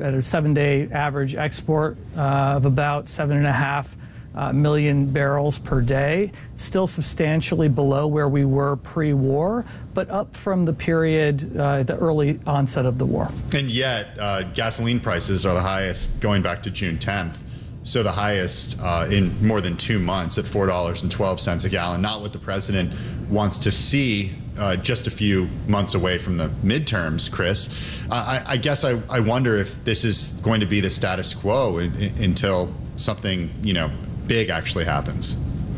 at a 7-day average export of about 7.5 million barrels per day. Still substantially below where we were pre-war, but up from the period, the early onset of the war. And yet, gasoline prices are the highest going back to June 10th. So the highest in more than 2 months at $4.12 a gallon, not what the president wants to see just a few months away from the midterms, Chris. I guess I wonder if this is going to be the status quo until something, big actually happens.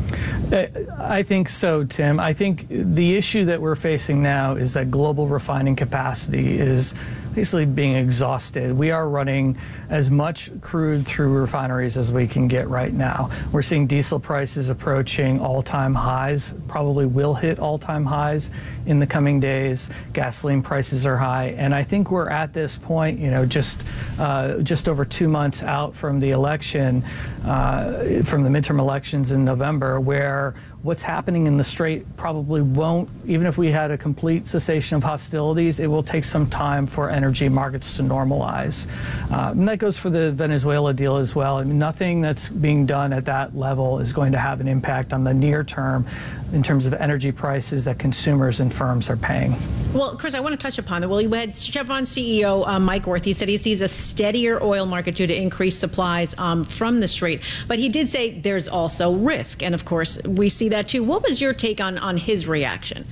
I think so, Tim. I think the issue that we're facing now is that global refining capacity is basically being exhausted. We are running as much crude through refineries as we can get right now. We're seeing diesel prices approaching all-time highs, probably will hit all-time highs in the coming days. Gasoline prices are high, and I think we're at this point, just over 2 months out from the election, from the midterm elections in November, where what's happening in the Strait probably won't, even if we had a complete cessation of hostilities, it will take some time for energy markets to normalize. And that goes for the Venezuela deal as well. I mean, nothing that's being done at that level is going to have an impact on the near term in terms of energy prices that consumers and firms are paying. Well, Chris, I want to touch upon that. Well, you had Chevron CEO Mike Wirth. He said he sees a steadier oil market due to increased supplies from the Strait. But he did say there's also risk. And of course, we see that too. What was your take on his reaction?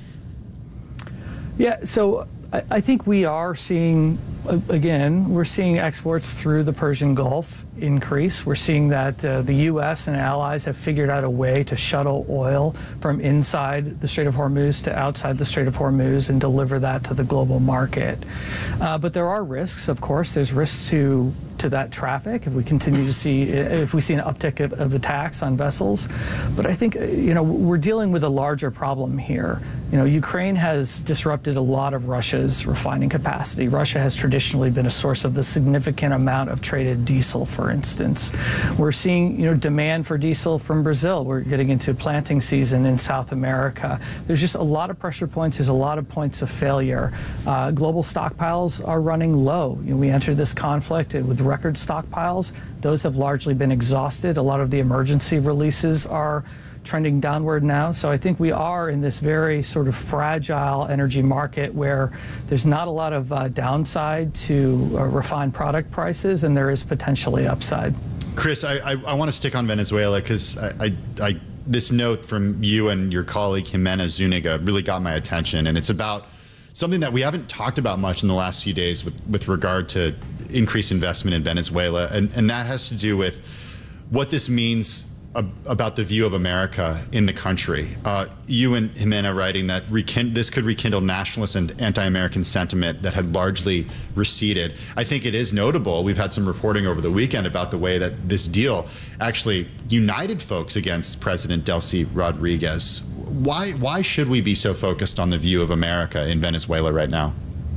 Yeah, so I think we are seeing, again, we're seeing exports through the Persian Gulf increase. We're seeing that the U.S. and allies have figured out a way to shuttle oil from inside the Strait of Hormuz to outside the Strait of Hormuz and deliver that to the global market. But there are risks, of course. There's risks to that traffic if we continue to see, if we see an uptick of attacks on vessels. But I think, we're dealing with a larger problem here. Ukraine has disrupted a lot of Russia's refining capacity. Russia has traditionally been a source of a significant amount of traded diesel, for instance. We're seeing, demand for diesel from Brazil. We're getting into planting season in South America. There's just a lot of pressure points. There's a lot of points of failure. Global stockpiles are running low. We entered this conflict with record stockpiles. Those have largely been exhausted. A lot of the emergency releases are trending downward now. So I think we are in this very sort of fragile energy market where there's not a lot of downside to refined product prices, and there is potentially upside. Chris, I want to stick on Venezuela because this note from you and your colleague Jimena Zuniga really got my attention, and it's about something that we haven't talked about much in the last few days with regard to increased investment in Venezuela, and that has to do with what this means about the view of America in the country. You and Jimena writing that this could rekindle nationalist and anti-American sentiment that had largely receded. I think it is notable. We've had some reporting over the weekend about the way that this deal actually united folks against President Delcy Rodriguez. Why should we be so focused on the view of America in Venezuela right now?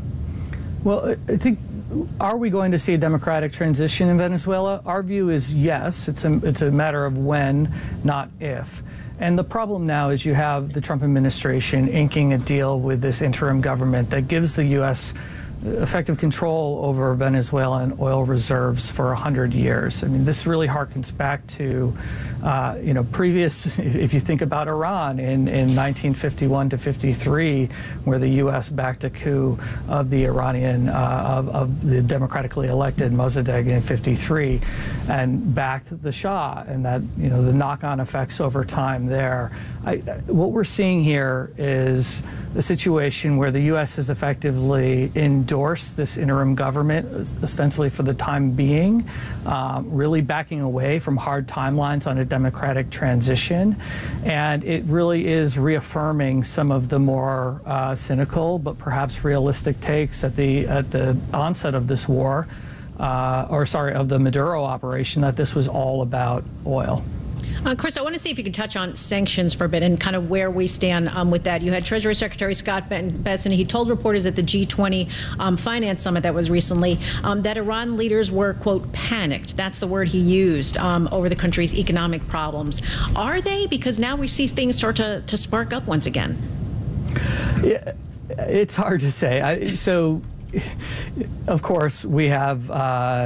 Well, I think, are we going to see a democratic transition in Venezuela? Our view is yes. It's a matter of when, not if. And the problem now is you have the Trump administration inking a deal with this interim government that gives the U.S. effective control over Venezuelan oil reserves for 100 years. I mean, this really harkens back to, previous, if you think about Iran in 1951 to 53, where the U.S. backed a coup of the Iranian, of the democratically elected Mossadegh in 53, and backed the Shah, and that, the knock-on effects over time there. What we're seeing here is a situation where the U.S. has effectively endorsed this interim government, ostensibly for the time being, really backing away from hard timelines on a democratic transition. And it really is reaffirming some of the more cynical but perhaps realistic takes at the onset of this war, of the Maduro operation, that this was all about oil. Chris, I want to see if you could touch on sanctions for a bit and kind of where we stand with that. You had Treasury Secretary Scott Bessent. He told reporters at the G20 finance summit that was recently that Iran leaders were, quote, panicked. That's the word he used over the country's economic problems. Are they? Because now we see things start to spark up once again. Yeah, it's hard to say. So, of course, we have